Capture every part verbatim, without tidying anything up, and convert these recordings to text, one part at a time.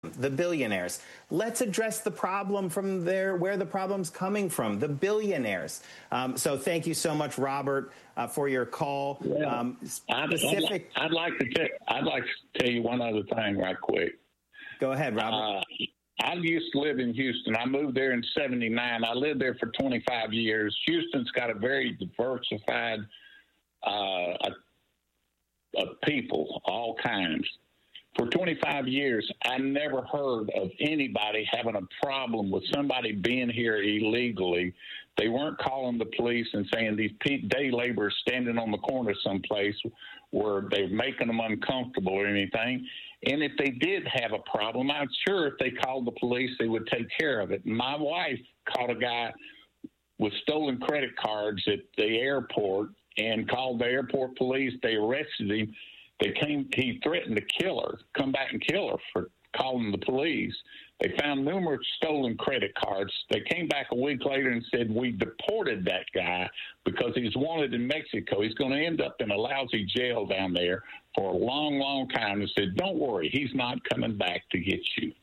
the billionaires. Let's address the problem from there, where the problem's coming from, the billionaires. Um, so thank you so much, Robert, uh, for your call. Yeah. Um, specific... I'd, I'd, like to t- I'd like to tell you one other thing right quick. Go ahead, Robert. Uh, I used to live in Houston. I moved there in seventy-nine. I lived there for twenty-five years. Houston's got a very diversified uh, of people, all kinds. For twenty-five years, I never heard of anybody having a problem with somebody being here illegally. They weren't calling the police and saying these day laborers standing on the corner someplace where they're making them uncomfortable or anything. And if they did have a problem, I'm sure if they called the police, they would take care of it. My wife caught a guy with stolen credit cards at the airport and called the airport police. They arrested him. They came. He threatened to kill her, come back and kill her for calling the police. They found numerous stolen credit cards. They came back a week later and said, we deported that guy because he's wanted in Mexico. He's going to end up in a lousy jail down there for a long, long time. And said, don't worry, he's not coming back to get you.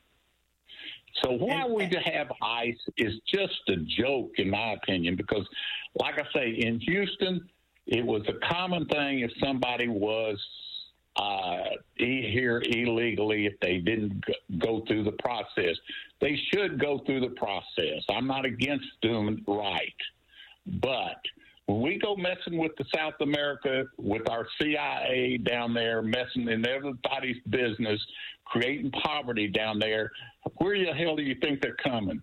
So why we to have ICE is just a joke, in my opinion, because, like I say, in Houston, it was a common thing if somebody was Uh, here illegally if they didn't go through the process. They should go through the process. I'm not against doing it right. But when we go messing with the South America, with our C I A down there, messing in everybody's business, creating poverty down there, where the hell do you think they're coming?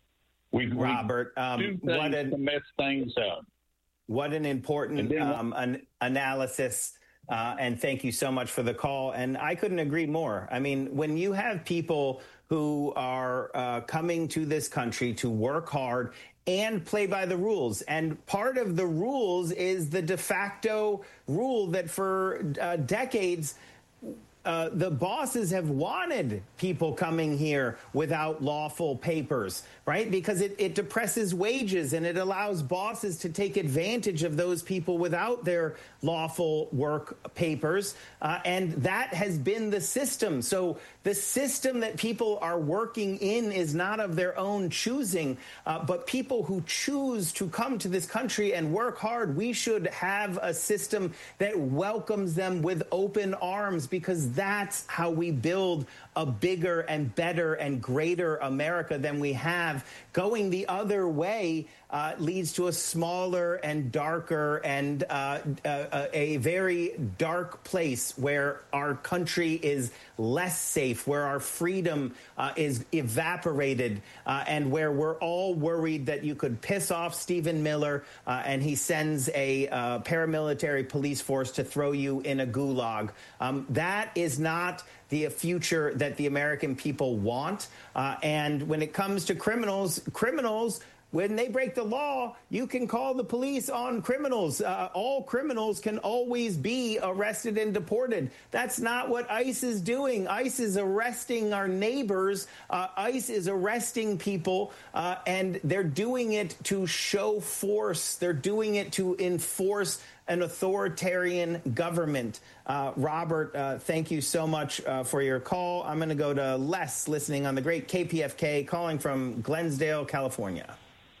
We, Robert, we um, do things what an, to mess things up. What an important then, um, an analysis. Uh, and thank you so much for the call. And I couldn't agree more. I mean, when you have people who are uh, coming to this country to work hard and play by the rules, and part of the rules is the de facto rule that for uh, decades, Uh, the bosses have wanted people coming here without lawful papers, right? Because it, it depresses wages and it allows bosses to take advantage of those people without their lawful work papers. Uh, and that has been the system. So the system that people are working in is not of their own choosing, uh, but people who choose to come to this country and work hard, we should have a system that welcomes them with open arms, because that's how we build a bigger and better and greater America than we have. Going the other way uh, leads to a smaller and darker and uh, uh, a very dark place where our country is less safe, where our freedom uh, is evaporated, uh, and where we're all worried that you could piss off Stephen Miller uh, and he sends a uh, paramilitary police force to throw you in a gulag. Um, that is not the future that the American people want. Uh, and when it comes to criminals, criminals, when they break the law, you can call the police on criminals. Uh, all criminals can always be arrested and deported. That's not what ICE is doing. ICE is arresting our neighbors. Uh, ICE is arresting people, uh, and they're doing it to show force. They're doing it to enforce an authoritarian government. Uh, Robert, uh, thank you so much uh, for your call. I'm going to go to Les, listening on the great K P F K, calling from Glensdale, California.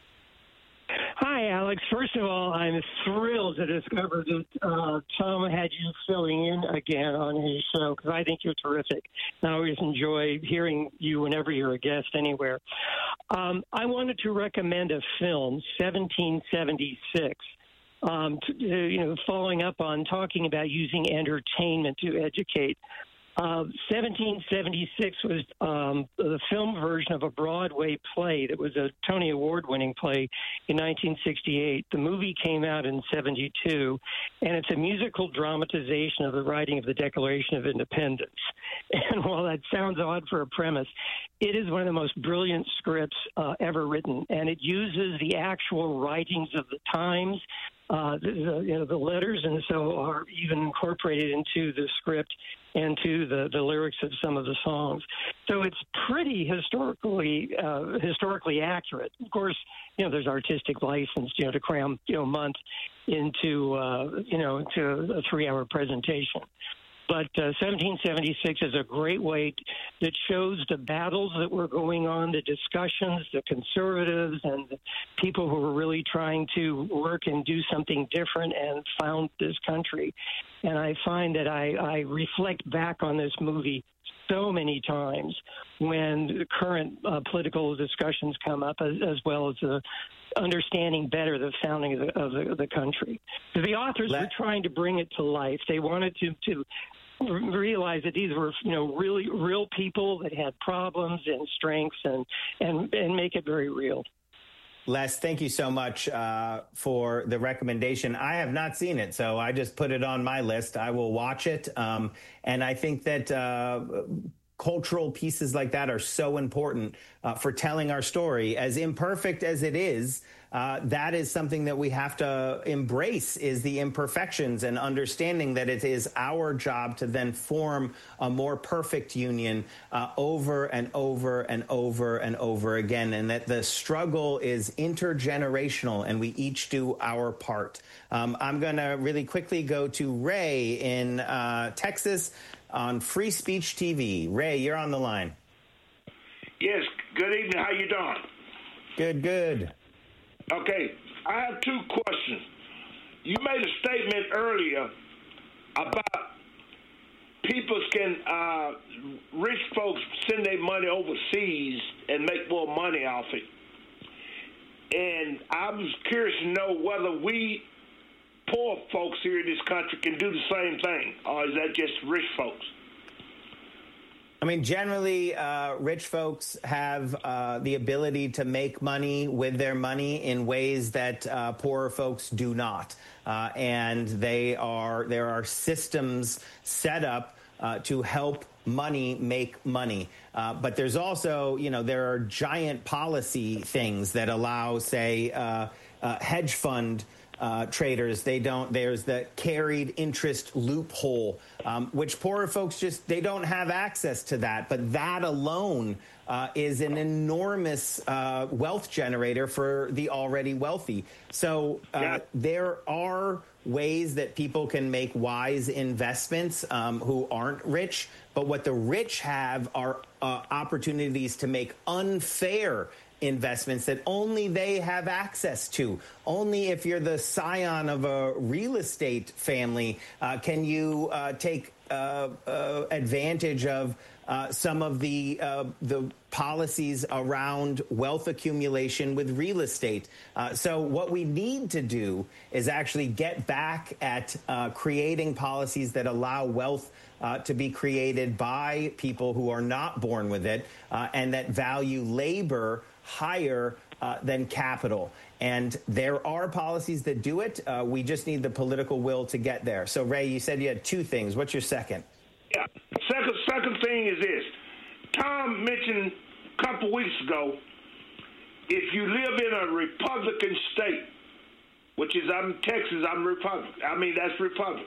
Hi, Alex. First of all, I'm thrilled to discover that uh, Tom had you filling in again on his show, because I think you're terrific. I always enjoy hearing you whenever you're a guest anywhere. Um, I wanted to recommend a film, seventeen seventy-six. Um, to, uh, you know, following up on talking about using entertainment to educate. Uh, seventeen seventy-six was um, the film version of a Broadway play that was a Tony Award-winning play in nineteen sixty-eight. The movie came out in seventy-two, and it's a musical dramatization of the writing of the Declaration of Independence. And while that sounds odd for a premise, it is one of the most brilliant scripts uh, ever written, and it uses the actual writings of the times. Uh, the, you know, the letters and so are even incorporated into the script and to the, the lyrics of some of the songs. So it's pretty historically uh, historically accurate. Of course, you know, there's artistic license, you know, to cram, you know, a month into, uh, you know, into a three-hour presentation. But uh, seventeen seventy-six is a great way t- that shows the battles that were going on, the discussions, the conservatives and the people who were really trying to work and do something different and found this country. And I find that I, I reflect back on this movie so many times when the current uh, political discussions come up, as, as well as the understanding better the founding of the, of the, the country. The authors Let- were trying to bring it to life. They wanted to, to realize that these were, you know, really real people that had problems and strengths, and and, and make it very real. Les, thank you so much uh, for the recommendation. I have not seen it, so I just put it on my list. I will watch it. Um, and I think that uh, cultural pieces like that are so important uh, for telling our story. As imperfect as it is, uh, that is something that we have to embrace, is the imperfections, and understanding that it is our job to then form a more perfect union uh, over and over and over and over again, and that the struggle is intergenerational and we each do our part. Um, I'm going to really quickly go to Ray in uh, Texas on Free Speech T V. Ray, you're on the line. Yes, good evening. How you doing? Good, good. Okay, I have two questions. You made a statement earlier about people can, uh, rich folks send their money overseas and make more money off it. And I was curious to know whether we poor folks here in this country can do the same thing, or is that just rich folks? I mean, generally, uh, rich folks have uh, the ability to make money with their money in ways that uh, poorer folks do not. Uh, and they are there are systems set up uh, to help money make money. Uh, but there's also, you know, there are giant policy things that allow, say, uh, uh, hedge fund Uh, traders. They don't, there's the carried interest loophole, um, which poorer folks just, they don't have access to that. But that alone uh, is an enormous uh, wealth generator for the already wealthy. So uh, yeah. there are ways that people can make wise investments um, who aren't rich. But what the rich have are uh, opportunities to make unfair investments that only they have access to. Only if you're the scion of a real estate family uh, can you uh, take uh, uh, advantage of uh, some of the uh, the policies around wealth accumulation with real estate. Uh, so what we need to do is actually get back at uh, creating policies that allow wealth Uh, to be created by people who are not born with it uh, and that value labor higher uh, than capital. And there are policies that do it. Uh, we just need the political will to get there. So, Ray, you said you had two things. What's your second? Yeah. Second, second thing is this. Tom mentioned a couple weeks ago, if you live in a Republican state, which is I'm Texas, I'm Republican. I mean, that's Republican.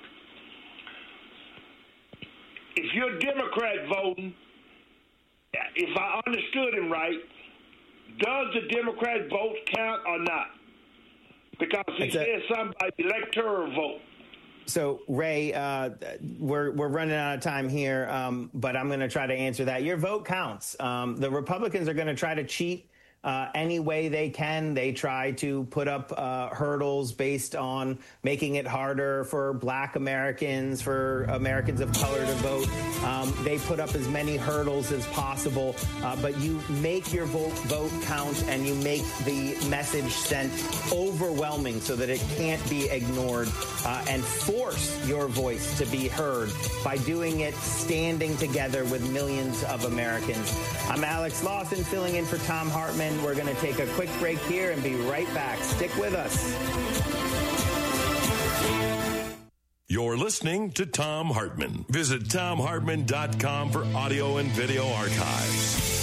If you're Democrat voting, if I understood him right, does the Democrat vote count or not? Because he That's said something about electoral vote. So, Ray, uh, we're we're running out of time here, um, but I'm going to try to answer that. Your vote counts. Um, the Republicans are going to try to cheat Uh, any way they can. They try to put up uh, hurdles based on making it harder for Black Americans, for Americans of color to vote. Um, they put up as many hurdles as possible, uh, but you make your vote, vote count, and you make the message sent overwhelming so that it can't be ignored, uh, and force your voice to be heard by doing it standing together with millions of Americans. I'm Alex Lawson, filling in for Thom Hartmann. We're going to take a quick break here and be right back. Stick with us. You're listening to Thom Hartmann. Visit thom hartmann dot com for audio and video archives.